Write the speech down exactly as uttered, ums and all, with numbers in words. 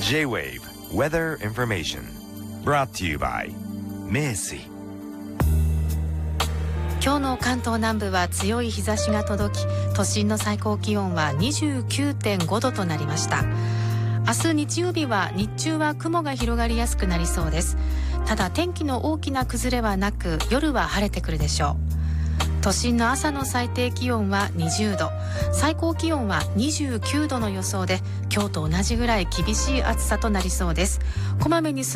J-Wave Weather Information brought to you by 名水。 今日の関東南部は強い日差しが届き、都心の最高気温は にじゅうきゅうてんごどとなりました。明日日曜日は日中は雲が広がりやすくなりそうです。ただ天気の大きな崩れはなく、夜は晴れてくるでしょう。都心の朝の最低気温はにじゅうど、最高気温はにじゅうきゅうどの予想で、今日と同じぐらい厳しい暑さとなりそうです。こまめに